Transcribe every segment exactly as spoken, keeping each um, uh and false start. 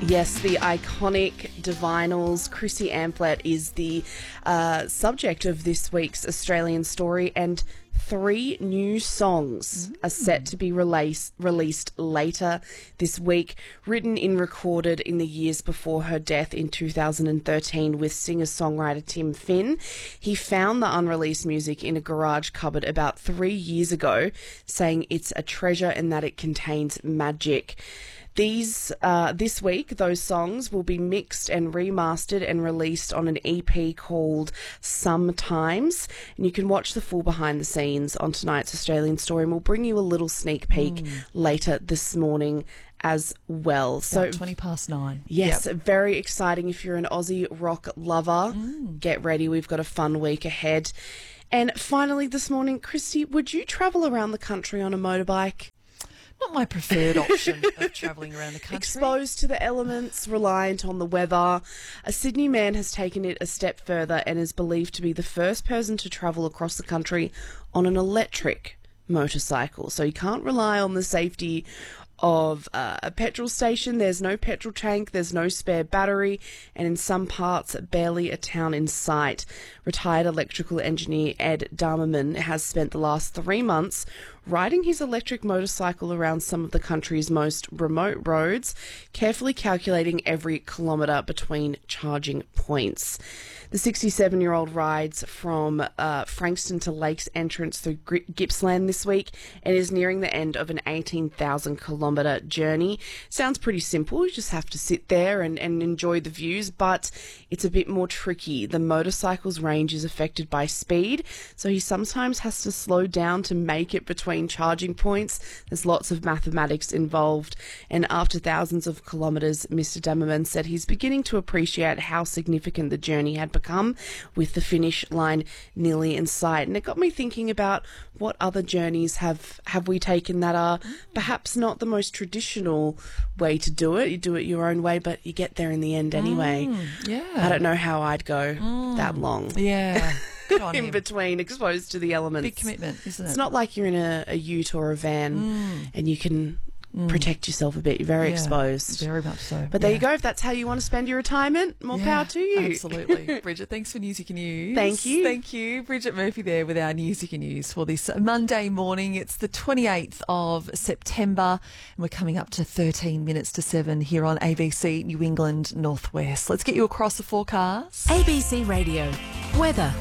Yes, the iconic Divinyls. Chrissy Amphlett is the uh, subject of this week's Australian Story, and three new songs mm. are set to be release, released later this week, written and recorded in the years before her death in two thousand thirteen with singer-songwriter Tim Finn. He found the unreleased music in a garage cupboard about three years ago, saying it's a treasure and that it contains magic. These, uh, this week, those songs will be mixed and remastered and released on an E P called Sometimes. And you can watch the full behind the scenes on tonight's Australian Story, and we'll bring you a little sneak peek mm. later this morning as well. About so twenty past nine. Yes, yep. Very exciting. If you're an Aussie rock lover, mm. get ready. We've got a fun week ahead. And finally this morning, Christy, would you travel around the country on a motorbike? Not my preferred option of travelling around the country. Exposed to the elements, reliant on the weather. A Sydney man has taken it a step further and is believed to be the first person to travel across the country on an electric motorcycle. So you can't rely on the safety of uh, a petrol station. There's no petrol tank, there's no spare battery, and in some parts, barely a town in sight. Retired electrical engineer Ed Darmerman has spent the last three months riding his electric motorcycle around some of the country's most remote roads, carefully calculating every kilometre between charging points. The sixty-seven-year-old rides from uh, Frankston to Lakes Entrance through Gippsland this week and is nearing the end of an eighteen thousand kilometre journey. Sounds pretty simple. You just have to sit there and, and enjoy the views, but it's a bit more tricky. The motorcycle's range is affected by speed, so he sometimes has to slow down to make it between charging points. There's lots of mathematics involved, and after thousands of kilometres, Mister Dammerman said he's beginning to appreciate how significant the journey had become with the finish line nearly in sight. And it got me thinking about what other journeys have, have we taken that are perhaps not the most traditional way to do it. You do it your own way, but you get there in the end anyway. Mm, yeah. I don't know how I'd go mm. that long. Yeah. Good on in him. between, exposed to the elements. Big commitment, isn't it? It's not like you're in a, a ute or a van mm. and you can mm. protect yourself a bit. You're very yeah, exposed. Very much so. But yeah. there you go. If that's how you want to spend your retirement, more yeah, power to you. Absolutely. Bridget, thanks for Newsy News. Thank you. Thank you. Bridget Murphy there with our Newsy News for this Monday morning. It's the twenty-eighth of September and we're coming up to thirteen minutes to seven here on A B C New England Northwest. Let's get you across the forecast. A B C Radio. Weather.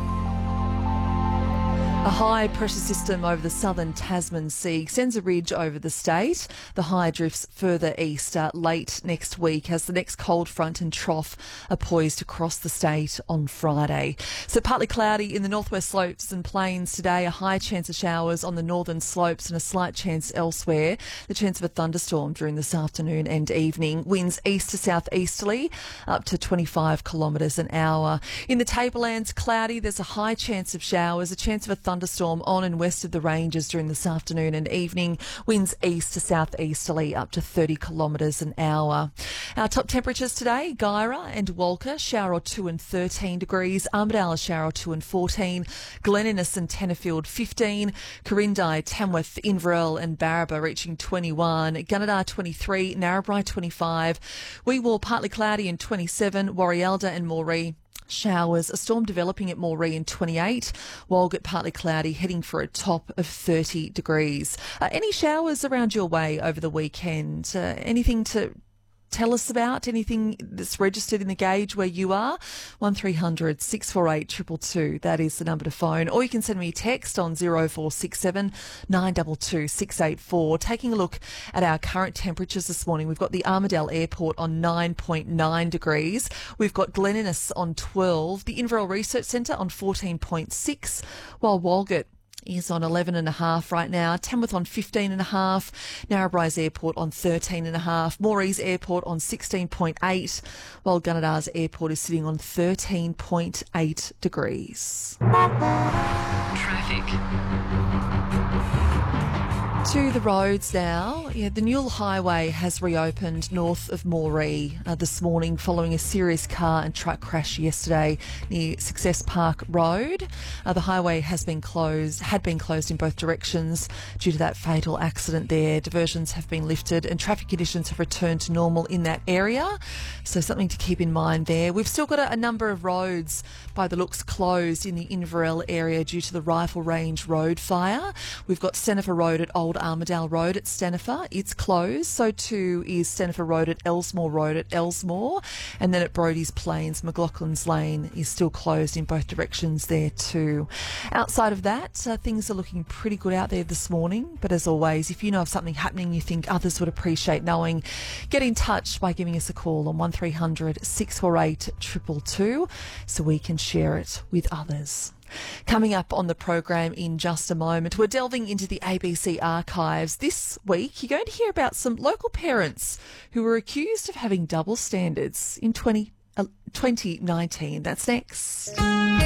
A high pressure system over the southern Tasman Sea sends a ridge over the state. The high drifts further east uh, late next week as the next cold front and trough are poised across the state on Friday. So partly cloudy in the northwest slopes and plains today, a high chance of showers on the northern slopes and a slight chance elsewhere. The chance of a thunderstorm during this afternoon and evening. Winds east to southeasterly up to twenty-five kilometres an hour. In the tablelands, cloudy, there's a high chance of showers, a chance of a thunderstorm thunderstorm on and west of the ranges during this afternoon and evening. Winds east to southeasterly up to thirty kilometres an hour. Our top temperatures today, Guyra and Walker, shower or two and thirteen degrees. Armidale, a shower or two and fourteen. Glen Innes and Tenterfield, fifteen. Corindai, Tamworth, Inverell and Barraba reaching twenty-one. Gunnedah, twenty-three. Narrabri, twenty-five. Weewar, partly cloudy and twenty-seven. Warrialda and Moree, showers. A storm developing at Moree in twenty-eight. Walgett, partly cloudy, heading for a top of thirty degrees. Uh, any showers around your way over the weekend? Uh, anything to tell us about? Anything that's registered in the gauge where you are? one three hundred six four eight two two two. That is the number to phone. Or you can send me a text on zero four six seven nine two two six eight four. Taking a look at our current temperatures this morning, we've got the Armidale Airport on nine point nine degrees. We've got Glen Innes on twelve. The Inverell Research Centre on fourteen point six, while Walgett is on eleven and a half right now. Tamworth on fifteen and a half. Narrabri's Airport on thirteen and a half. Moree's Airport on sixteen point eight, while Gunnedah's Airport is sitting on thirteen point eight degrees. Traffic. To the roads now. Yeah, the Newell Highway has reopened north of Moree uh, this morning following a serious car and truck crash yesterday near Success Park Road. Uh, the highway has been closed, had been closed in both directions due to that fatal accident there. Diversions have been lifted and traffic conditions have returned to normal in that area. So something to keep in mind there. We've still got a, a number of roads by the looks closed in the Inverell area due to the Rifle Range Road fire. We've got Stenifer Road at Old Armadale Road at Stenifer. It's closed. So too is Stenifer Road at Elsmore Road at Elsmore. And then at Brodie's Plains, McLaughlin's Lane is still closed in both directions there too. Outside of that, uh, things are looking pretty good out there this morning. But as always, if you know of something happening you think others would appreciate knowing, get in touch by giving us a call on one three hundred six four eight two two two so we can share it with others. Coming up on the program in just a moment, we're delving into the A B C archives. This week, you're going to hear about some local parents who were accused of having double standards in twenty, uh, twenty nineteen. That's next.